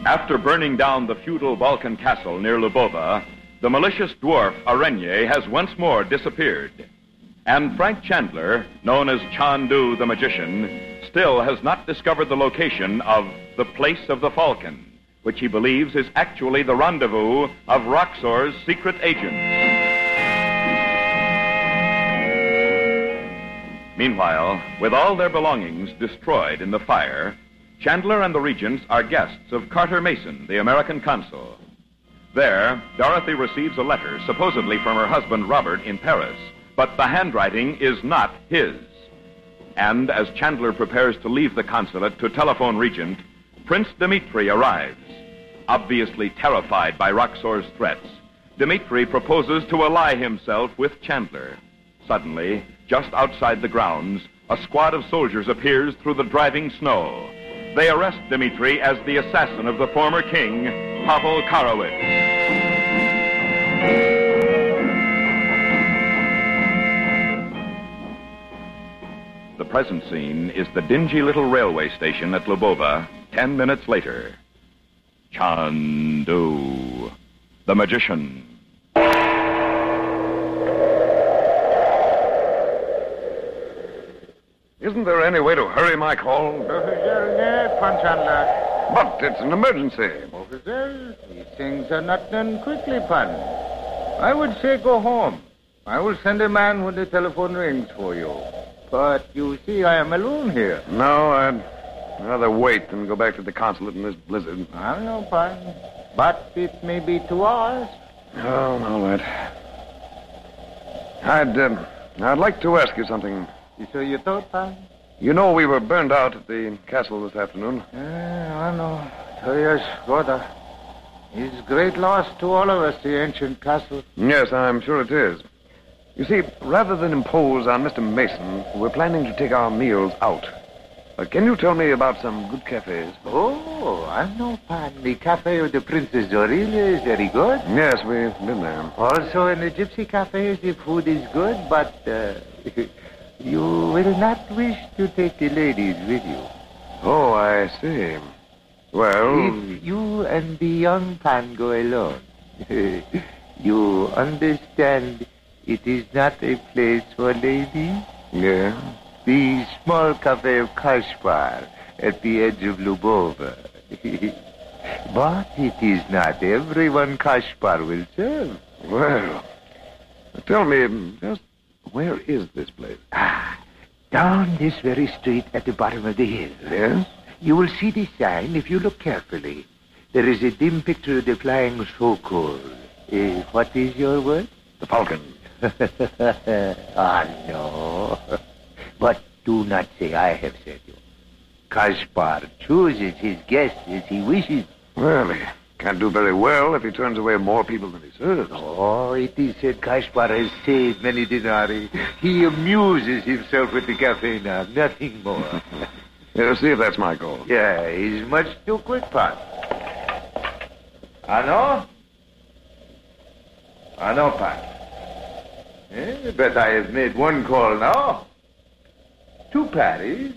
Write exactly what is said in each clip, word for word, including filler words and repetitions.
After burning down the feudal Balkan castle near Lubova, the malicious dwarf Arenye has once more disappeared. And Frank Chandler, known as Chandu the Magician, still has not discovered the location of the Place of the Falcon, which he believes is actually the rendezvous of Roxor's secret agents. Meanwhile, with all their belongings destroyed in the fire, Chandler and the regents are guests of Carter Mason, the American consul. There, Dorothy receives a letter supposedly from her husband Robert in Paris, but the handwriting is not his. And as Chandler prepares to leave the consulate to telephone Regent, Prince Dmitri arrives. Obviously terrified by Roxor's threats, Dmitri proposes to ally himself with Chandler. Suddenly, just outside the grounds, a squad of soldiers appears through the driving snow. They arrest Dmitri as the assassin of the former king, Pavel Karowitz. The present scene is the dingy little railway station at Lubova, ten minutes later. Chandu, the magician. Isn't there any way to hurry my call? Officer, yes, Pan Chandler. But it's an emergency. Officer, these things are not done quickly, Pan. I would say go home. I will send a man when the telephone rings for you. But you see, I am alone here. No, I'd rather wait than go back to the consulate in this blizzard. I know, Pan. But it may be two hours. Oh, all right. I'd, um, I'd like to ask you something. So you thought, Pan? You know we were burned out at the castle this afternoon. Yeah, I know. Oh, yes, Goda. It's a great loss to all of us, the ancient castle. Yes, I'm sure it is. You see, rather than impose on Mister Mason, we're planning to take our meals out. Uh, can you tell me about some good cafes? Oh, I know, Pan. The cafe of the Princess Zorilla is very good. Yes, we've been there. Also, in the gypsy cafes, the food is good, but uh, you will not wish to take the ladies with you. Oh, I see. Well... If you and the young Pan go alone, you understand it is not a place for ladies? Yeah? The small cafe of Kashpar at the edge of Lubova. But it is not everyone Kashpar will serve. Well, tell me, just where is this place? Ah, down this very street at the bottom of the hill. Yes? You will see the sign if you look carefully. There is a dim picture of the flying Sokol. Uh, what is your word? The Falcon. Ah, no. But do not say I have said you. Kashpar chooses his guests as he wishes. Well, he can't do very well if he turns away more people than he serves. Oh, it is said Kashpar has saved many dinari. He amuses himself with the cafe now, nothing more. Yeah, see if that's my call. Yeah, he's much too quick, Pan. I know? I know, Pan. Eh, bet I have made one call now. To Paris.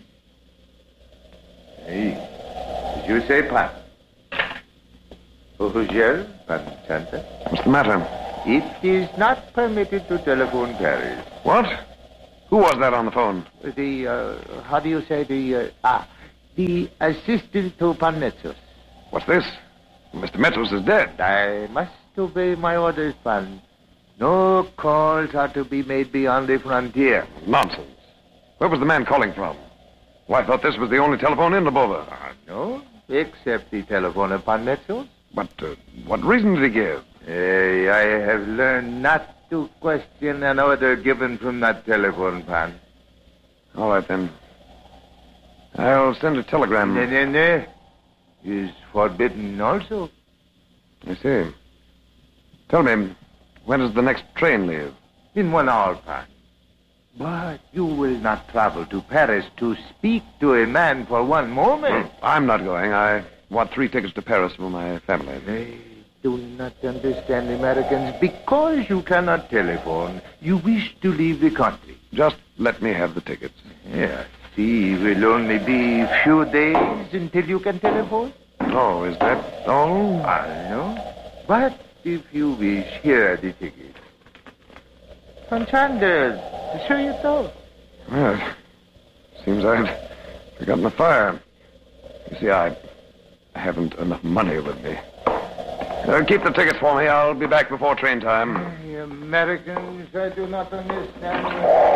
Hey, did you say, Pan? Official, Pan Chandler? What's the matter? It is not permitted to telephone Paris. What? Who was that on the phone? The, uh, how do you say, the, uh, ah, the assistant to Pan Metsos. What's this? Mister Metsos is dead. I must obey my orders, Pan. No calls are to be made beyond the frontier. Nonsense. Where was the man calling from? Well, I thought this was the only telephone in Lubova. Uh, no, except the telephone of Pan Metsos. But uh, what reason did he give? Hey, I have learned not to question an order given from that telephone, Pan. All right, then. I'll send a telegram. No, no, no. Is forbidden also. I see. Tell me, when does the next train leave? In one hour, Pan. But you will not travel to Paris to speak to a man for one moment. Well, I'm not going. I want three tickets to Paris for my family. They do not understand Americans. Because you cannot telephone, you wish to leave the country. Just let me have the tickets. Yes. See, it will only be a few days until you can telephone. Oh, is that all? I know. But if you wish, here are the tickets. From Chandler, to show you thought. Well, seems I'd forgotten the fire. You see, I haven't enough money with me. Uh, keep the tickets for me. I'll be back before train time. The Americans, I do not understand.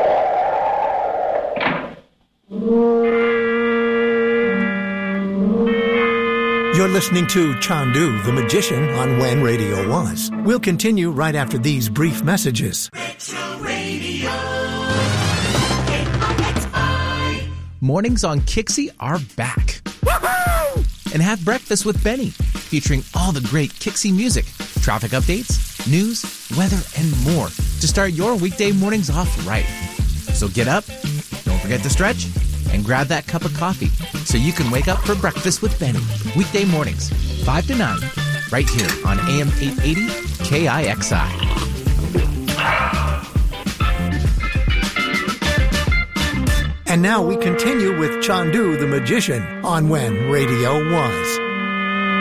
You're listening to Chandu, the Magician, on When Radio Was. We'll continue right after these brief messages. Retro Radio. Mornings on Kixie are back. Woohoo! And have breakfast with Benny, featuring all the great Kixie music, traffic updates, news, weather, and more to start your weekday mornings off right. So get up, don't forget to stretch, and grab that cup of coffee so you can wake up for breakfast with Benny. Weekday mornings, five to nine, right here on A M eight eighty K I X I. And now we continue with Chandu the Magician on When Radio Was.